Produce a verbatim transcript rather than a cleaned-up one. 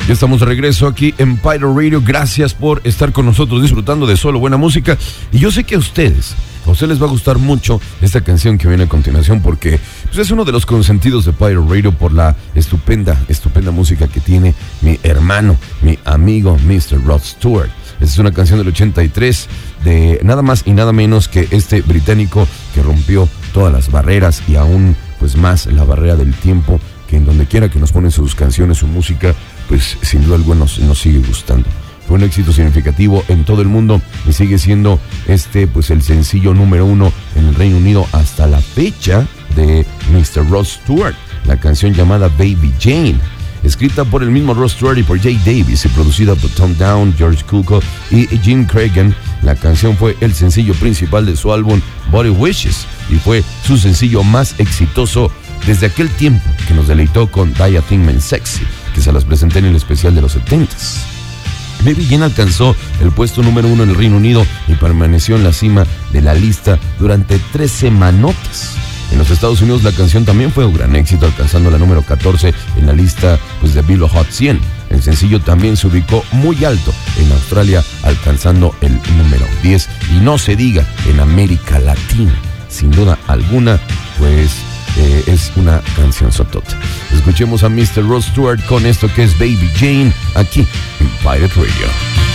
Ya estamos de regreso aquí en Pirate Radio. Gracias por estar con nosotros disfrutando de solo buena música. Y yo sé que a ustedes, a ustedes les va a gustar mucho esta canción que viene a continuación porque pues, es uno de los consentidos de Pirate Radio por la estupenda, estupenda música que tiene mi hermano, mi amigo mister Rod Stewart. Esta es una canción del ochenta y tres de nada más y nada menos que este británico que rompió todas las barreras y aún pues más la barrera del tiempo, que en donde quiera que nos ponen sus canciones, su música, pues sin duda alguna nos, nos sigue gustando. Fue un éxito significativo en todo el mundo y sigue siendo este pues el sencillo número uno en el Reino Unido hasta la fecha de mister Rod Stewart, la canción llamada Baby Jane, escrita por el mismo Rod Stewart y por Jay Davis y producida por Tom Down, George Cukor y Jim Cregan. La canción fue el sencillo principal de su álbum Body Wishes y fue su sencillo más exitoso desde aquel tiempo que nos deleitó con Die a Thing Man Sexy, que se las presenté en el especial de los setentas. Baby Jane alcanzó el puesto número uno en el Reino Unido y permaneció en la cima de la lista durante tres semanotas. En los Estados Unidos la canción también fue un gran éxito, alcanzando la número catorce en la lista pues, de Billboard Hot cien. El sencillo también se ubicó muy alto en Australia, alcanzando el número diez. Y no se diga en América Latina, sin duda alguna, pues eh, es una canción sotota. Escuchemos a mister Rod Stewart con esto que es Baby Jane, aquí en Pirate Radio.